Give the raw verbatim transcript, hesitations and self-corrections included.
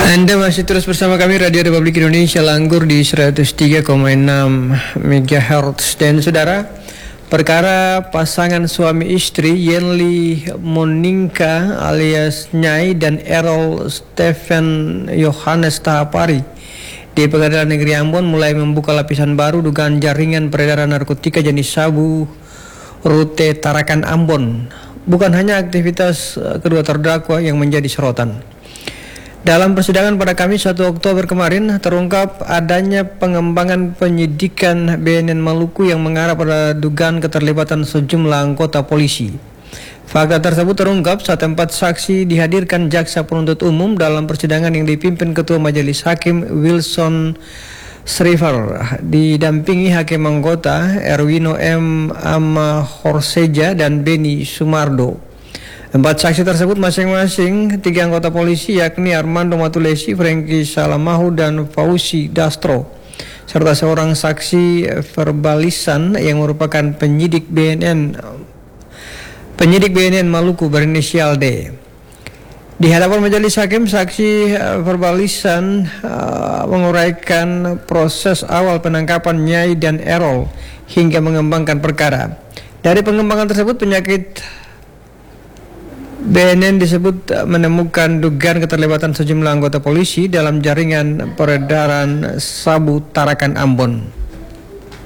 Anda masih terus bersama kami Radio Republik Indonesia Langgur di seratus tiga koma enam megahertz. Dan saudara, perkara pasangan suami istri Yenli Moninka alias Nyai dan Errol Stephen Yohanes Tahapari di Pengadilan Negeri Ambon mulai membuka lapisan baru dugaan jaringan peredaran narkotika jenis sabu rute Tarakan Ambon. Bukan hanya aktivitas kedua terdakwa yang menjadi sorotan. Dalam persidangan pada Kamis satu Oktober kemarin terungkap adanya pengembangan penyidikan B N N Maluku yang mengarah pada dugaan keterlibatan sejumlah anggota polisi. Fakta tersebut terungkap saat empat saksi dihadirkan jaksa penuntut umum dalam persidangan yang dipimpin Ketua Majelis Hakim Wilson Sriver didampingi hakim anggota Erwino M. Amahorseja dan Beni Sumardo. Empat saksi tersebut masing-masing tiga anggota polisi yakni Armando Matulesi, Franky Salamahu, dan Fauzi Dastro, serta seorang saksi verbalisan yang merupakan penyidik B N N penyidik B N N Maluku berinisial D. Di hadapan majelis hakim, saksi verbalisan uh, menguraikan proses awal penangkapan Nyai dan Errol hingga mengembangkan perkara. Dari pengembangan tersebut, penyakit B N N disebut menemukan dugaan keterlibatan sejumlah anggota polisi dalam jaringan peredaran sabu Tarakan Ambon.